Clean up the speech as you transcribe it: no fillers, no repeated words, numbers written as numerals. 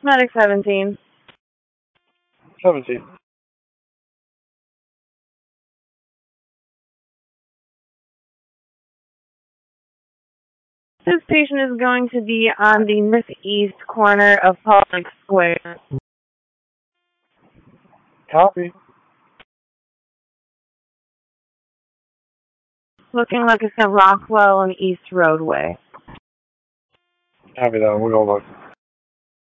Medic 17. 17. This patient is going to be on the northeast corner of Public Square. Copy. Looking like it's at Rockwell and East Roadway. Copy that. We'll go look.